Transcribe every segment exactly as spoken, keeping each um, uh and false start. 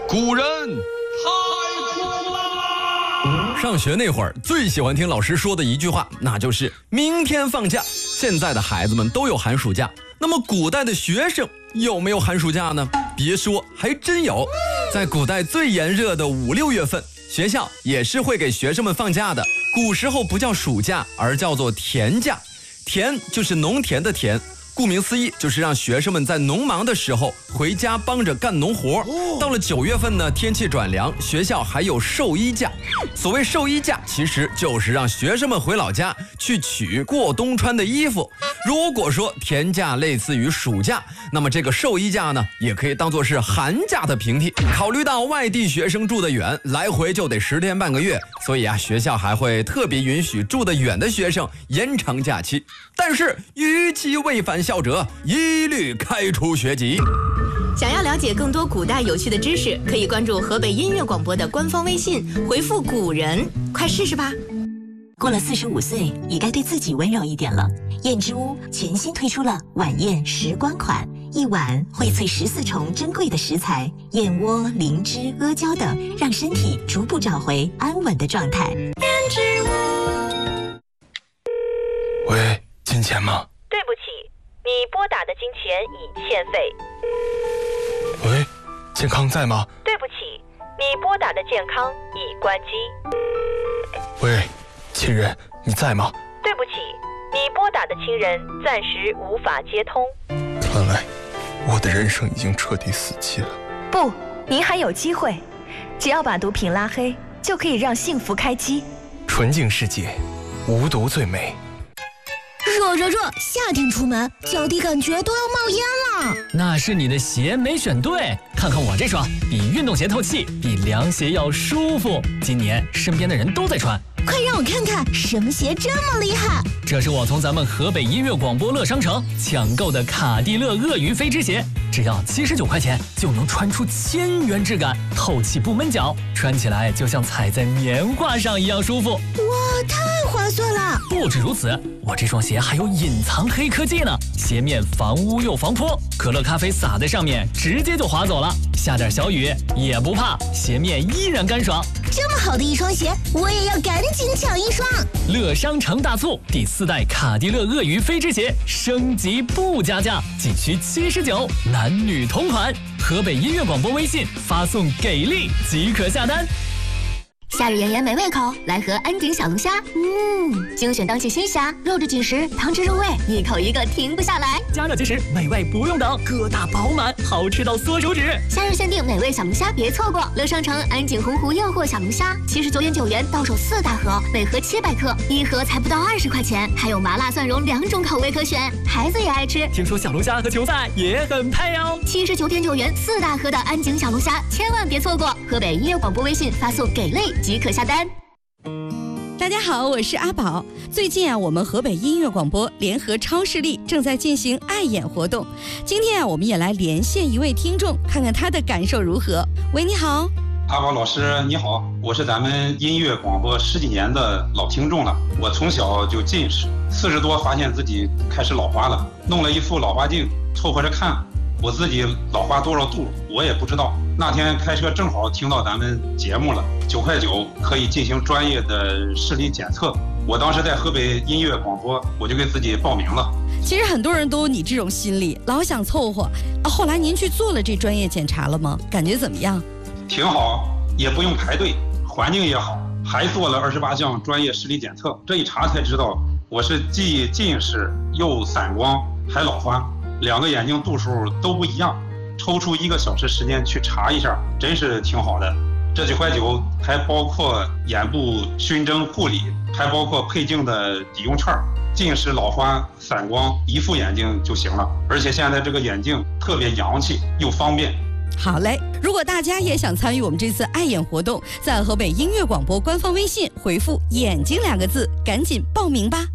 古人太酷了！ 上学那会儿最喜欢听老师说的一句话，那就是明天放假。现在的孩子们都有寒暑假，那么古代的学生有没有寒暑假呢？别说，还真有。在古代最炎热的五六月份，学校也是会给学生们放假的。古时候不叫暑假，而叫做田假。田就是农田的田，顾名思义，就是让学生们在农忙的时候回家帮着干农活。到了九月份呢，天气转凉，学校还有寿衣假。所谓寿衣假，其实就是让学生们回老家去取过冬穿的衣服。如果说田假类似于暑假，那么这个寿衣假呢，也可以当作是寒假的平替。考虑到外地学生住得远，来回就得十天半个月，所以啊，学校还会特别允许住得远的学生延长假期。但是逾期未返校者，一律开除学籍。 想要了解更多古代有趣的知识，可以关注河北音乐广播的官方微信，回复古人，快试试吧。 过了四十五岁，也该对自己温柔一点了。燕之屋全新推出了晚宴时光款，一碗荟萃十四重珍贵的食材，燕窝、灵芝、阿胶等，让身体逐步找回安稳的状态。燕之屋。 喂，金钱吗？ 对不起，你拨打的金钱已欠费。 喂，健康在吗？ 对不起，你拨打的健康已关机。 喂，亲人，你在吗？ 对不起，你拨打的亲人暂时无法接通。 看来我的人生已经彻底死期了。 不，您还有机会，只要把毒品拉黑，就可以让幸福开机。 纯净世界，无毒最美。 热热热，夏天出门脚底感觉都要冒烟了。 那是你的鞋没选对，看看我这双，比运动鞋透气，比凉鞋要舒服。今年身边的人都在穿， 快让我看看什么鞋这么厉害。 这是我从咱们河北音乐广播乐商城抢购的卡地勒鳄鱼飞织鞋，只要七十九块钱就能穿出千元质感，透气不闷脚，穿起来就像踩在棉花上一样舒服。 哇，太划算了！ 不止如此，我这双鞋还有隐藏黑科技呢，鞋面防污又防泼，可乐咖啡洒在上面直接就滑走了，下点小雨也不怕，鞋面依然干爽。 这么好的一双鞋，我也要赶紧抢一双。 乐商城大促，第四代卡地勒鳄鱼飞织鞋升级不加价，仅需七十九，男女同款。河北音乐广播微信发送给力即可下单。 夏日炎炎没胃口，来盒安井小龙虾。嗯，精选当季新虾，肉质紧实，汤汁入味，一口一个停不下来。 加热即食，美味不用等，疙瘩饱满，好吃到缩手指。 夏日限定美味小龙虾，别错过！乐商城安井洪湖诱惑小龙虾，七十九点九元到手四大盒，每盒七百克，一盒才不到二十块钱，还有麻辣蒜蓉两种口味可选，孩子也爱吃。 听说小龙虾和球赛也很配哦。 七十九点九元四大盒的安井小龙虾，千万别错过！河北音乐广播微信发送给力即可下单。 大家好，我是阿宝。最近啊，我们河北音乐广播联合超视力正在进行爱眼活动。今天啊，我们也来连线一位听众，看看他的感受如何。喂，你好。 阿宝老师你好，我是咱们音乐广播十几年的老听众了。我从小就近视，四十多发现自己开始老花了，弄了一副老花镜凑合着看。我自己老花多少度我也不知道。那天开车正好听到咱们节目了，九块九可以进行专业的视力检测。我当时在河北音乐广播，我就给自己报名了。 其实很多人都有你这种心理，老想凑合。啊，后来您去做了这专业检查了吗？感觉怎么样？ 挺好，也不用排队，环境也好，还做了二十八项专业视力检测。这一查才知道，我是既近视又散光还老花，两个眼睛度数都不一样。抽出一个小时时间去查一下，真是挺好的。这九块九还包括眼部熏蒸护理，还包括配镜的抵用券，近视老花散光一副眼镜就行了。而且现在这个眼镜特别洋气又方便。 好嘞，如果大家也想参与我们这次爱眼活动，在河北音乐广播官方微信回复眼睛两个字，赶紧报名吧。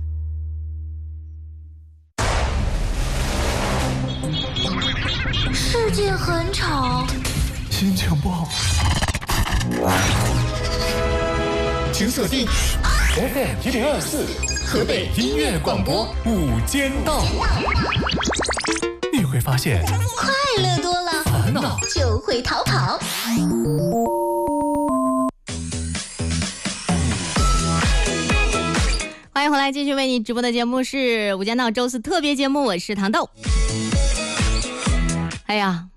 世界很吵， 心情不好， 请锁定 F M 一零二四河北音乐广播午间档，你会发现快乐多了， 烦恼就都会逃跑。 欢迎回来，继续为你直播的节目是《无间道》周四特别节目，我是糖豆。哎呀，